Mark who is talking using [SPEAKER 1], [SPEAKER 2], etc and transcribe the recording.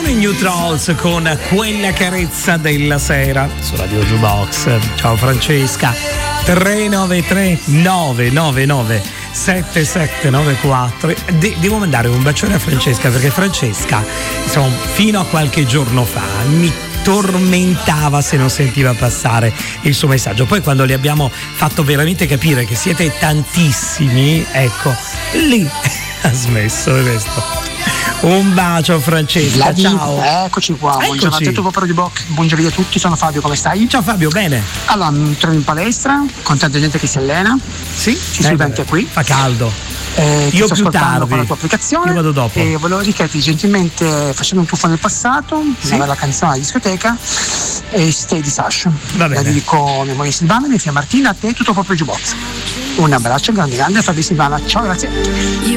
[SPEAKER 1] Sono i New Trolls con Quella carezza della sera su Radio Jukebox. Ciao Francesca. 393 999 7794. Devo mandare un bacione a Francesca, perché Francesca, insomma, fino a qualche giorno fa mi tormentava se non sentiva passare il suo messaggio. Poi quando le abbiamo fatto veramente capire che siete tantissimi, ecco, lì ha smesso il resto. Un bacio Francesca, ciao.
[SPEAKER 2] Eccoci qua, buongiorno a te, buongiorno a tutti, sono Fabio, come stai?
[SPEAKER 1] Ciao Fabio, bene.
[SPEAKER 2] Allora, mi trovo in palestra, con tanta gente che si allena.
[SPEAKER 1] Sì?
[SPEAKER 2] Ci si vede anche qui.
[SPEAKER 1] Fa caldo.
[SPEAKER 2] Io più tardi con la tua applicazione.
[SPEAKER 1] Io vado dopo.
[SPEAKER 2] E volevo richiederti gentilmente, facendo un tuffo nel passato, sì, la canzone alla discoteca e Stay di Sasha.
[SPEAKER 1] Va bene.
[SPEAKER 2] La dedico a mia moglie Silvana, mia figlia Martina, a te, tutto proprio Jukebox. Un abbraccio grande a Fabio e Silvana, ciao, grazie.